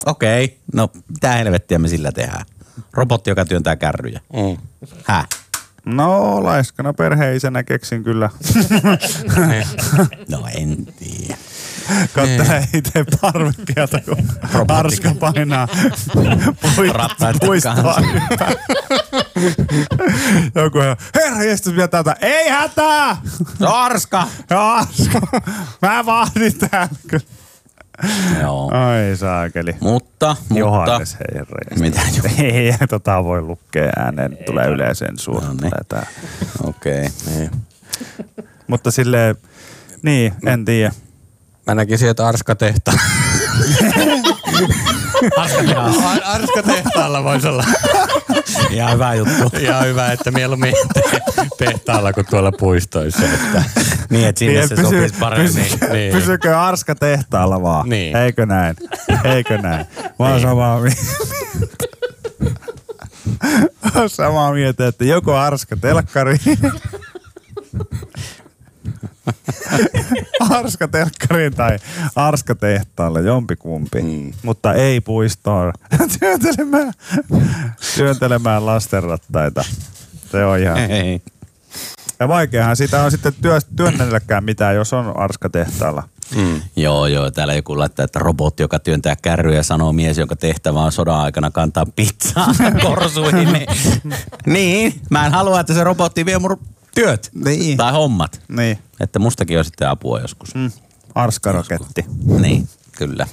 Okei, no mitä helvettiä me sillä tehdään? Robotti, joka työntää kärryjä. Häh? No, laiskana perheisenä keksin kyllä. No en tiedä. Kattelee itse parvekkeelta, kun Arska painaa puistoa. Joku herra jestas vielä tätä. Ei hätää! Arska! Arska! Mä vaadin täällä. Joo. Ai saakeli. Mutta. Johannes, hei herra jestas. Mitä? Ei, voi lukea ääneen. Tulee yleiseen suoraan. Okei. Niin. Mutta silleen, niin, en tiedä. Mä näkisin, että Arska tehtaalla voisi olla. Ihan hyvä juttu. Ihan hyvä, että mieluummin tehtaalla kuin tuolla puistoissa. Että. Niin, että sinne se sopisi paremmin. Niin. Pysykö Arska tehtaalla vaan? Niin. Eikö näin? Mä oon samaa mieltä, että joko Arska telkkari. Arska telkkariin tai Arska tehtaalle, jompikumpi. Mutta ei puistoon työntelemään lastenrattaita. Se on ihan. Ei. Ja vaikeahan sitä on sitten työnnelläkään mitään, jos on Arska tehtaalla. Joo, täällä joku laittaa, että robotti, joka työntää kärryjä, sanoo mies, jonka tehtävä on sodan aikana kantaa pizzaa korsuihin. Niin, mä en halua, että se robotti vie mun työt tai hommat. Niin. Että mustakin on sitten apua joskus. Arska-roketti. Niin, kyllä.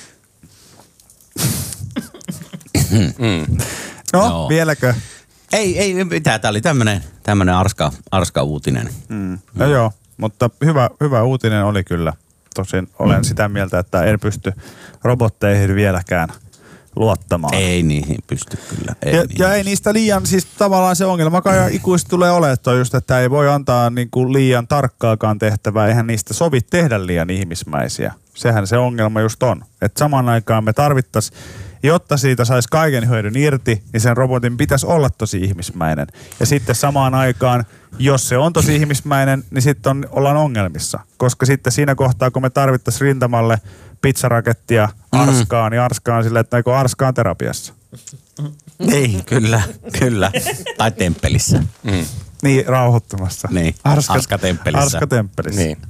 No, vieläkö? Ei mitään. Tää oli tämmönen arska uutinen. No joo, mutta hyvä uutinen oli kyllä. Tosin olen sitä mieltä, että en pysty robotteihin vieläkään luottamaan. Ei niihin pysty kyllä. Ei niistä liian, siis tavallaan se ongelma kai ikuisesti tulee olemaan just, että ei voi antaa niinku liian tarkkaakaan tehtävää. Eihän niistä sovi tehdä liian ihmismäisiä. Sehän se ongelma just on. Että samaan aikaan me tarvittaisiin, jotta siitä saisi kaiken hyödyn irti, niin sen robotin pitäisi olla tosi ihmismäinen. Ja sitten samaan aikaan, jos se on tosi ihmismäinen, niin sitten ollaan ongelmissa. Koska sitten siinä kohtaa, kun me tarvittaisiin rintamalle pizzarakettia Arskaan, niin Arska on silleen, että eikö Arska on terapiassa. Ei, kyllä. Tai temppelissä. Niin, rauhoittumassa. Niin, Arska-temppelissä. Arska-temppelissä. Niin.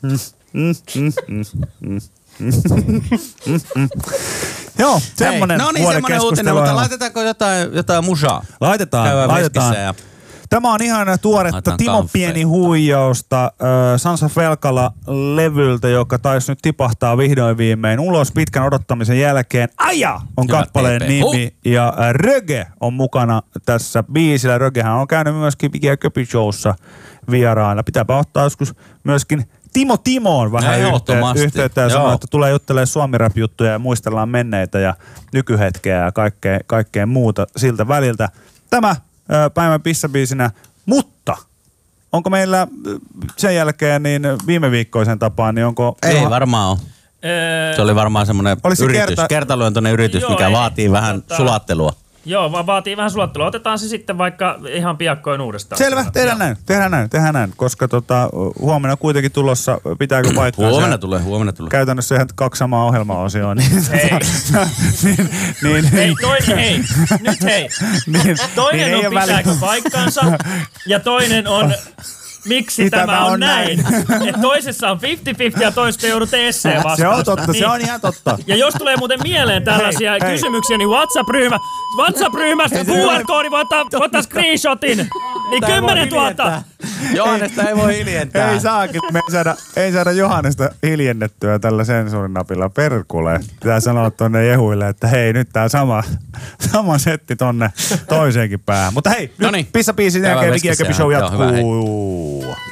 Joo, semmonen vuoden keskustelu. Mutta laitetaanko jotain musaa? Laitetaan. Tämä on ihan tuoretta Timo Pieni huijausta Sansa Velkala-levyltä, joka taisi nyt tipahtaa vihdoin viimein ulos pitkän odottamisen jälkeen. Aja on kappaleen nimi ja Röge on mukana tässä biisillä. Rögehän on käynyt myöskin Viki ja Köpi Showssa vieraana. Pitääpä ottaa joskus myöskin Timoon vähän yhteyttä ja sanoa, että tulee juttelemaan Suomi-rap-juttuja ja muistellaan menneitä ja nykyhetkeä ja kaikkea muuta siltä väliltä. Tämä päivän pissabiisinä, mutta onko meillä sen jälkeen niin viime viikkoisen tapaan, niin onko... Ei varmaan ole. Se oli varmaan semmoinen kertaluontoinen yritys, mikä vaatii vähän sulattelua. Joo, vaan vaatii vähän sulattelua. Otetaan se sitten vaikka ihan piakkoin uudestaan. Selvä, tehdään näin, koska huomenna kuitenkin tulossa, pitääkö paikkaa? Huomenna tulee. Käytännössä ihan 2 samaa ohjelmaosioa. Toinen on pitääkö paikkansa ja toinen on... Miksi tämä on näin? Et toisessa on 50-50 ja toisesta joudut esseen vastaamaan. Se on totta, se on ihan totta. Ja jos tulee muuten mieleen tällaisia kysymyksiä, niin WhatsApp-ryhmästä QR-koodi voi ottaa screenshotin. Niin 10 000. Johannesta ei voi hiljentää. Ei saakin. Me ei saada Johannesta hiljennettyä tällä sensuurinapilla. Perkule. Pitää sanoa tonne Jehuille, että hei, nyt tää sama setti tonne toiseenkin päähän. Mutta hei, nyt pissabiisin jälkeen Viki ja Köpi Show jatkuu.